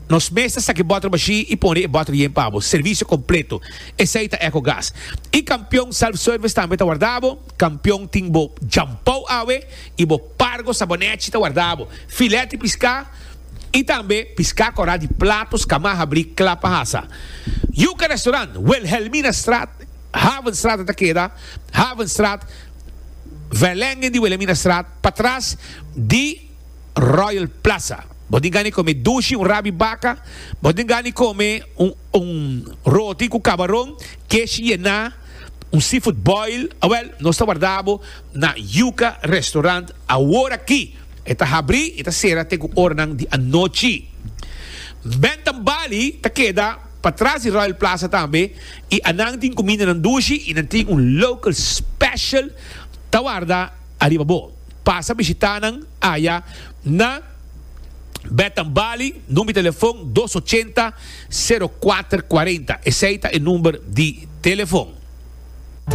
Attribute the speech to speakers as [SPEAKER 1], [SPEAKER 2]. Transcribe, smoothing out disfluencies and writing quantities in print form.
[SPEAKER 1] Nos meses que bota baixi e põe bota em pavo. Serviço completo. Aceita EcoGás. E campeão self-service também tá guardado. Campeão timbo jampou awe e bo pargo sabonete tá guardado. Filete piscar e também piscar corá de pratos camarra abrir clapa raça. Yuka Restaurant, Wilhelmina Straat, Havenstraat da queda, Havenstraat, Verlengen de Wilhelmina Straat, para trás de Royal Plaza. Podem ganhar comer dushi, rabi baca, podem ganhar comer roti com camarão, queijo llena, seafood boil. Well, nós estamos guardando na Yuka Restaurant agora aqui. Esta abri, esta será tem que ornang de anoche. Bentam Bali, ta queda para trás de Royal Plaza também, e anang tem comida ng dushi, e tem local special, tawarda aribabo. Passa visitar ng aya na Betam Bali, número de telefone 280-0440. Esse é o número de telefone.